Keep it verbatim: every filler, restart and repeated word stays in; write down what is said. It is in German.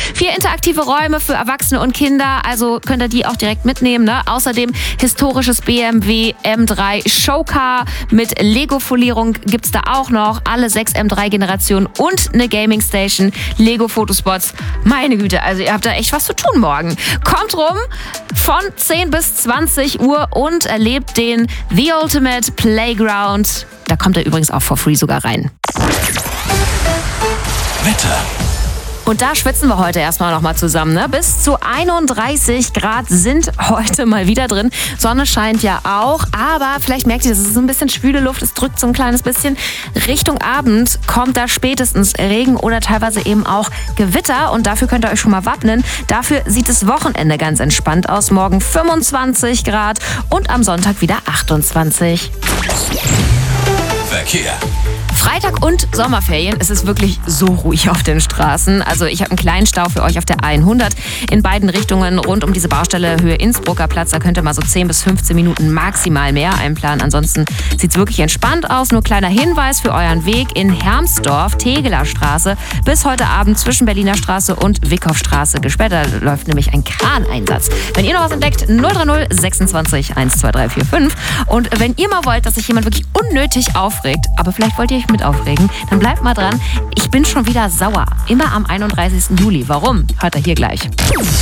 Vier interaktive Räume für Erwachsene und Kinder, also könnt ihr die auch direkt mitnehmen. Ne? Außerdem historisches B M W M drei Showcar mit Lego-Folierung gibt's da auch noch. Alle sechs M drei Generationen und eine Gaming Station, Lego-Fotospots. Meine Güte, also ihr habt da echt was zu tun morgen. Kommt rum von zehn bis zwanzig Uhr und erlebt den The Ultimate Playground. Da kommt er übrigens auch for free sogar rein. Wetter. Und da schwitzen wir heute erstmal nochmal zusammen. Ne? Bis zu einunddreißig Grad sind heute mal wieder drin. Sonne scheint ja auch, aber vielleicht merkt ihr, es ist so ein bisschen schwüle Luft. Es drückt so ein kleines bisschen. Richtung Abend kommt da spätestens Regen oder teilweise eben auch Gewitter. Und dafür könnt ihr euch schon mal wappnen. Dafür sieht das Wochenende ganz entspannt aus. Morgen fünfundzwanzig Grad und am Sonntag wieder achtundzwanzig. Verkehr. Freitag und Sommerferien. Es ist wirklich so ruhig auf den Straßen. Also ich habe einen kleinen Stau für euch auf der hundert in beiden Richtungen rund um diese Baustelle Höhe Innsbrucker Platz. Da könnt ihr mal so zehn bis fünfzehn Minuten maximal mehr einplanen. Ansonsten sieht es wirklich entspannt aus. Nur kleiner Hinweis für euren Weg in Hermsdorf, Tegeler Straße, bis heute Abend zwischen Berliner Straße und Wickhofstraße gesperrt. Da läuft nämlich ein Kraneinsatz. Wenn ihr noch was entdeckt, null drei null sechsundzwanzig eins zwei drei vier fünf. Und wenn ihr mal wollt, dass sich jemand wirklich unnötig aufregt, aber vielleicht wollt ihr euch mit aufregen, dann bleibt mal dran. Ich bin schon wieder sauer. Immer am einunddreißigsten Juli. Warum? Hört ihr hier gleich.